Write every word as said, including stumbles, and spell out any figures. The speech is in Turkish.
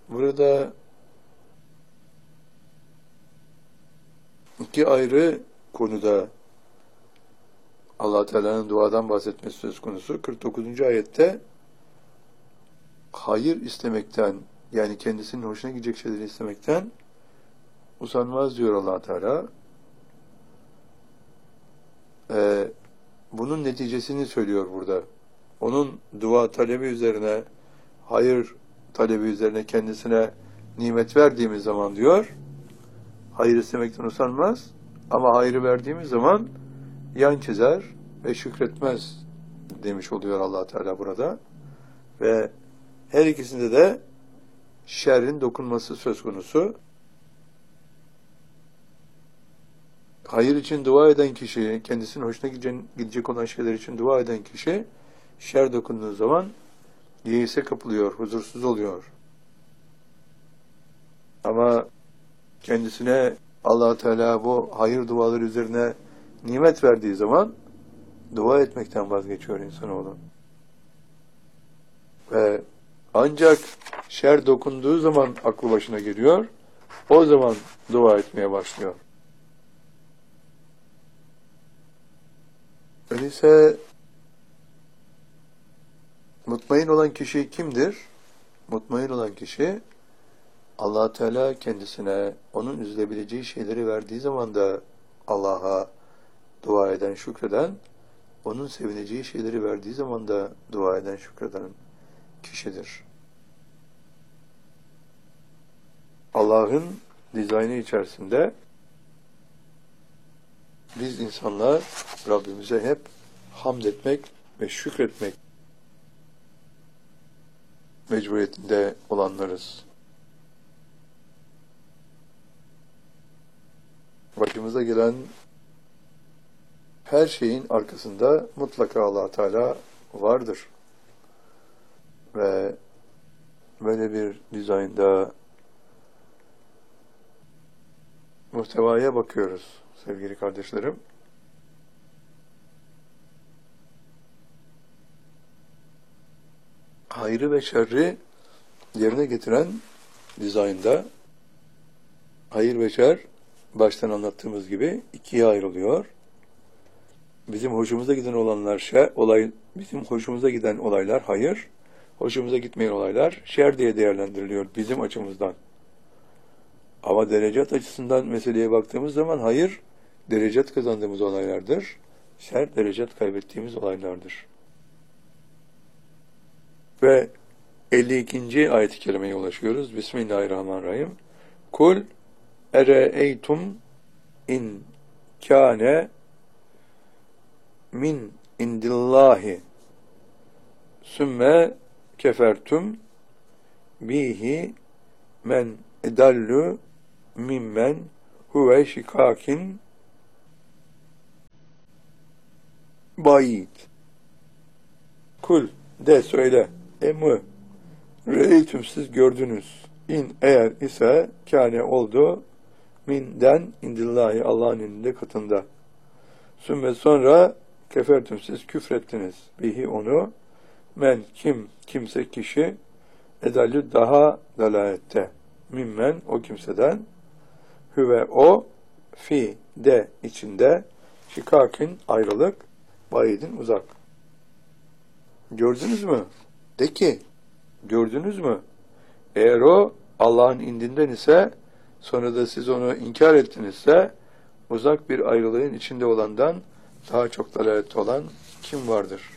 Burada iki ayrı konuda Allah Teala'nın duadan bahsetmesi söz konusu. kırk dokuzuncu ayette hayır istemekten, yani kendisinin hoşuna gidecek şeyleri istemekten usanmaz diyor Allah Teala. Ee, bunun neticesini söylüyor burada. Onun dua talebi üzerine, hayır talebi üzerine kendisine nimet verdiğimiz zaman diyor, hayır istemekten usanmaz, ama hayrı verdiğimiz zaman yan çizer ve şükretmez demiş oluyor Allah Teala burada. Ve her ikisinde de şerrin dokunması söz konusu. Hayır için dua eden kişi, kendisinin hoşuna gidecek olan şeyler için dua eden kişi, şer dokunduğu zaman yeise kapılıyor, huzursuz oluyor. Ama kendisine Allah Teala bu hayır duaları üzerine nimet verdiği zaman dua etmekten vazgeçiyor insanoğlu. Ve ancak şer dokunduğu zaman aklı başına geliyor, o zaman dua etmeye başlıyor. Öyleyse mutmain olan kişi kimdir? Mutmain olan kişi, Allah Teala kendisine onun üzülebileceği şeyleri verdiği zaman da Allah'a dua eden, şükreden, onun sevineceği şeyleri verdiği zaman da dua eden, şükreden kişidir. Allah'ın dizaynı içerisinde biz insanlar Rabbimize hep hamd etmek ve şükretmek mecburiyetinde olanlarız. Başımıza gelen her şeyin arkasında mutlaka Allah Teala vardır. Ve böyle bir dizaynda muhtevaya bakıyoruz sevgili kardeşlerim. Hayrı ve şerri yerine getiren dizaynda hayır ve şer baştan anlattığımız gibi ikiye ayrılıyor. Bizim hoşumuza giden olanlar şer, olay, bizim hoşumuza giden olaylar hayır, hoşumuza gitmeyen olaylar şer diye değerlendiriliyor bizim açımızdan. Ama derecat açısından meseleye baktığımız zaman hayır, derecat kazandığımız olaylardır. Şer, derecat kaybettiğimiz olaylardır. Ve elli ikinci ayet-i kerimeye ulaşıyoruz. Bismillahirrahmanirrahim. Kul ere'eytum in kâne min indillahi sümme kefertum bihi men edallu mimmen huve şikakin bayit. Kul de söyle. Emu re'eytum siz gördünüz. İn eğer ise kâne oldu minden indillahi Allah'ın indinde katında. Sümme sonra kefertum siz küfrettiniz. Bihi onu men kim kimse kişi edallu daha dalalette. Mimmen o kimseden hüve o fi de içinde şikakin ayrılık bayidin uzak. Gördünüz mü? De ki gördünüz mü? Eğer o Allah'ın indinden ise sonra da siz onu inkar ettinizse uzak bir ayrılığın içinde olandan daha çok dalalette olan kim vardır?